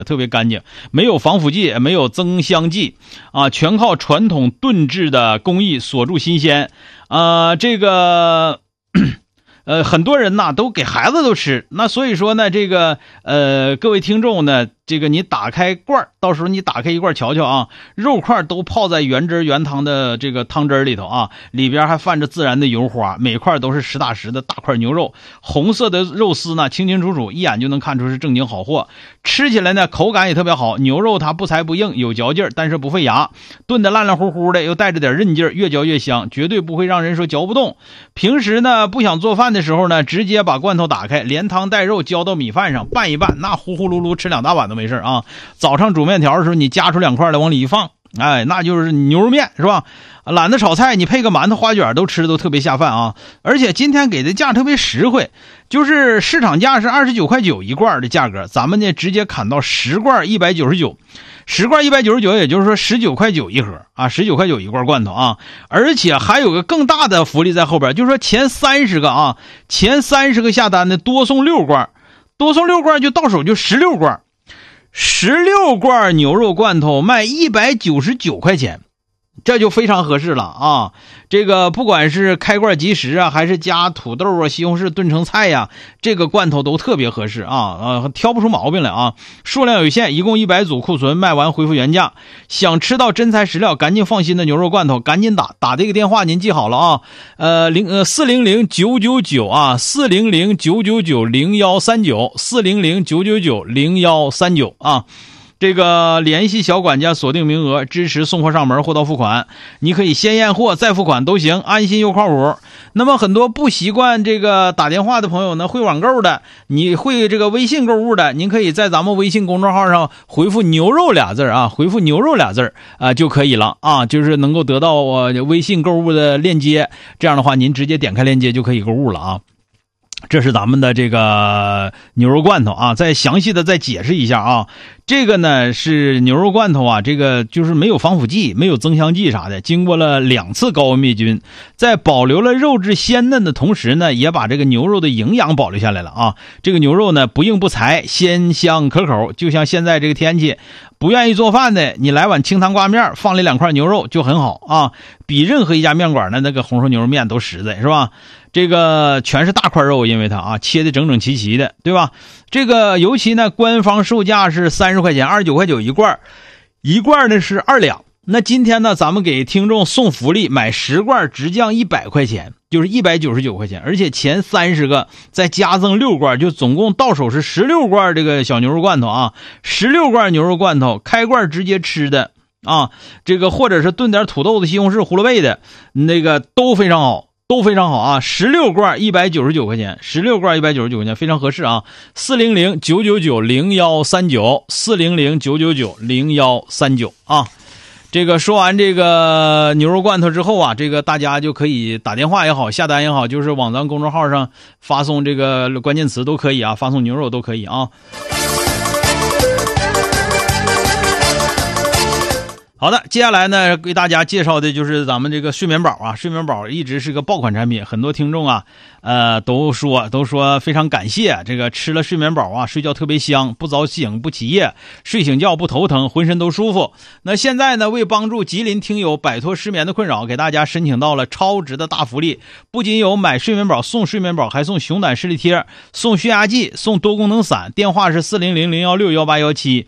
特别干净，没有防腐剂，没有增香剂啊，全靠传统炖制的工艺锁住新鲜。这个很多人呐都给孩子都吃，那所以说呢，这个各位听众呢，这个你打开罐，到时候你打开一罐瞧瞧啊，肉块都泡在原汁原汤的这个汤汁里头啊，里边还泛着自然的油花，每块都是实打实的大块牛肉，红色的肉丝呢清清楚楚，一眼就能看出是正经好货。吃起来呢口感也特别好，牛肉它不柴不硬，有嚼劲儿，但是不费牙，炖得烂烂乎乎的，又带着点韧劲儿，越嚼越香，绝对不会让人说嚼不动。平时呢不想做饭的时候呢，直接把罐头打开，连汤带肉浇到米饭上拌一拌，那呼呼噜噜吃2大碗都没事啊。早上煮面条的时候，你夹出2块来往里一放，哎，那就是牛肉面，是吧？懒得炒菜，你配个馒头花卷都吃的都特别下饭啊。而且今天给的价特别实惠，就是市场价是29.9块一罐的价格，咱们呢直接砍到10罐199，10罐199，也就是说19.9块一盒啊，19.9块一罐罐头啊。而且还有个更大的福利在后边，就是说前30个下单的多送6罐，多送6罐就到手就16罐，16罐牛肉罐头卖199块钱，这就非常合适了啊！这个不管是开罐即食啊，还是加土豆啊、西红柿炖成菜呀，这个罐头都特别合适啊！挑不出毛病来啊！数量有限，一共100组库存，卖完恢复原价。想吃到真材实料、赶紧放心的牛肉罐头，赶紧打这个电话，您记好了啊！400-999啊，400-999-0139，400-999-0139啊。这个联系小管家锁定名额，支持送货上门，货到付款。你可以先验货再付款都行，安心又靠谱。那么很多不习惯这个打电话的朋友呢，会网购的，你会这个微信购物的，您可以在咱们微信公众号上回复牛肉俩字啊，回复牛肉俩字就可以了啊，就是能够得到微信购物的链接，这样的话您直接点开链接就可以购物了啊。这是咱们的这个牛肉罐头啊，再详细的再解释一下啊。这个呢是牛肉罐头啊，这个就是没有防腐剂，没有增香剂啥的，经过了2次高温灭菌，在保留了肉质鲜嫩的同时呢，也把这个牛肉的营养保留下来了啊。这个牛肉呢不硬不柴，鲜香可口，就像现在这个天气，不愿意做饭的，你来碗清汤挂面，放里2块牛肉就很好啊，比任何一家面馆的那个红烧牛肉面都实在，是吧？这个全是大块肉，因为它啊切的整整齐齐的，对吧？这个尤其呢，官方售价是30块钱，29.9块一罐，一罐呢是2两。那今天呢，咱们给听众送福利，买10罐直降100块钱，就是199块钱，而且前30个再加赠6罐，就总共到手是16罐这个小牛肉罐头啊，16罐牛肉罐头，开罐直接吃的啊，这个或者是炖点土豆子、西红柿、胡萝卜的，那个都非常好。都非常好啊！16罐199块钱，16罐199块钱，非常合适啊！400-999-0139，400-999-0139啊！这个说完这个牛肉罐头之后啊，这个大家就可以打电话也好，下单也好，就是往咱公众号上发送这个关键词都可以啊，发送牛肉都可以啊。好的，接下来呢，给大家介绍的就是咱们这个睡眠宝啊，睡眠宝一直是个爆款产品，很多听众啊，都说非常感谢这个吃了睡眠宝啊，睡觉特别香，不早醒不起夜，睡醒觉不头疼，浑身都舒服。那现在呢，为帮助吉林听友摆脱失眠的困扰，给大家申请到了超值的大福利，不仅有买睡眠宝送睡眠宝，还送熊胆视力贴，送血压计，送多功能伞。电话是400-016-1817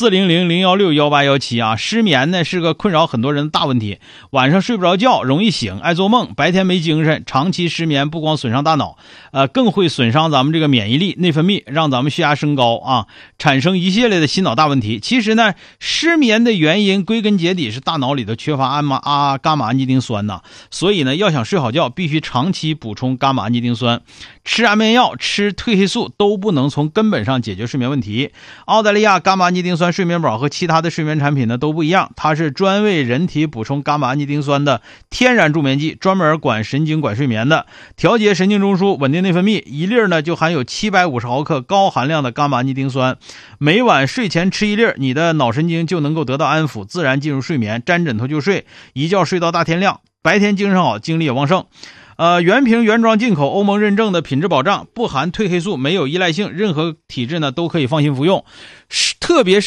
400-016-1817啊。失眠呢是个困扰很多人的大问题，晚上睡不着觉，容易醒，爱做梦，白天没精神，长期失眠不光损伤大脑，更会损伤咱们这个免疫力、内分泌，让咱们血压升高啊，产生一系列的心脑大问题。其实呢，失眠的原因归根结底是大脑里头缺乏伽马氨基丁酸呐，所以呢，要想睡好觉，必须长期补充伽马氨基丁酸。吃安眠药、吃褪黑素都不能从根本上解决睡眠问题。澳大利亚伽马氨基丁酸睡眠宝和其他的睡眠产品呢都不一样，它是专为人体补充伽马氨基丁酸的天然助眠剂，专门管神经管睡眠的，调节神经中枢，稳定内分泌。一粒呢就含有750毫克高含量的伽马氨基丁酸，每晚睡前吃一粒，你的脑神经就能够得到安抚，自然进入睡眠，沾枕头就睡，一觉睡到大天亮。 白天精神好，精力也旺盛。原瓶原装进口，欧盟认证的品质保障，不含褪黑素，没有依赖性，任何体质呢都可以放心服用。特别是